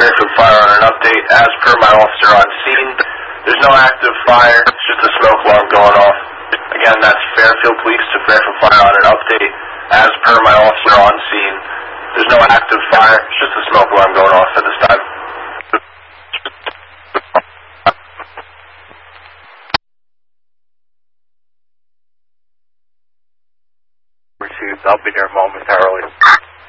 Fairfield Fire on an update. As per my officer on scene, there's no active fire, it's just a smoke alarm going off. Again, that's Fairfield Police to Fairfield Fire on an update. As per my officer on scene, there's no active fire, it's just a smoke alarm going off at this time. Received. I'll be there momentarily.